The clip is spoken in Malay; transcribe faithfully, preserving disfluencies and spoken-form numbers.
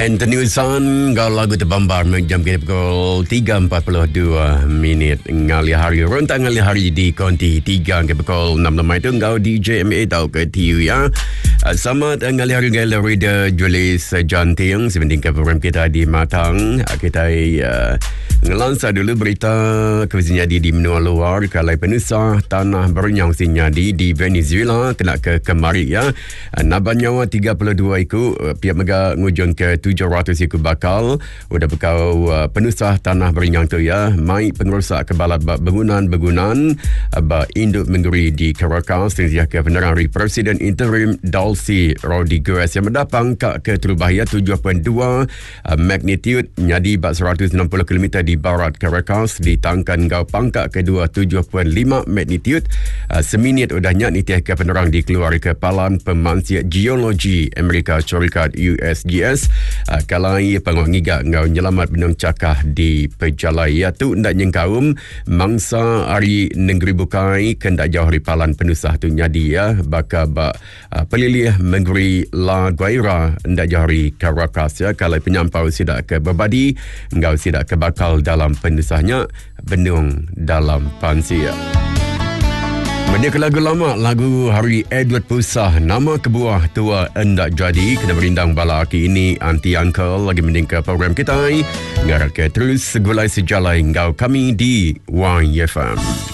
Anthony Usan, kau lagu terbambar jam kira pukul tiga empat puluh dua minit ngali hari rentang ngali hari di konti tiga ke pukul enam lemai itu kau D J M A tau ke T U ya. Selamat ngali hari ngali reader Julis Janting sebenting ke program kita di Matang. Kita uh, ngelansa dulu berita kebiasaan di menua luar kalai penusah tanah berenyang sinyadi di Venezuela kena ke kemari ya. Naban nyawa tiga puluh dua iku pihak mega ngujung ke tujuh ratus iku bakal udah bekau uh, penusah tanah berenyang tu ya mai pengerusak kebalat bangunan-bangunan ba induk menggeri di Caracas sehingga ke penerang Presiden Interim Delcy Rodriguez yang mendapang kak ke terubahaya tujuh perpuluhan dua uh, magnitude nyadi bat seratus enam puluh kilometer di barat Caracas ditangkan gau pangkak kedua tujuh perpuluhan lima magnitude uh, seminit udah nyat nitiah ke penerang dikeluar kepalan pemansiat geologi Amerika Syarikat U S G S uh, kalai pengongiga ngau nyelamat benung cakah di pejalai iaitu ndak nyengkaum mangsa hari negeri bukai kendak jauh ripalan penusah tu nyadi ya baka ba uh, pelilih menggeri La Guaira ndak jauh ri Caracas ya kalai penyampau sidak ke berbadi ngau sidak ke bakal dalam penusahnya benung dalam pansia. Media ke lagu lama, lagu Hari Edward Pusah, nama kebuah tua endak jadi, kena berindang bala aki ini, Auntie Uncle, lagi mending ke program kita, ngarat ke terus segulai sejalai ngau kami di Y F M.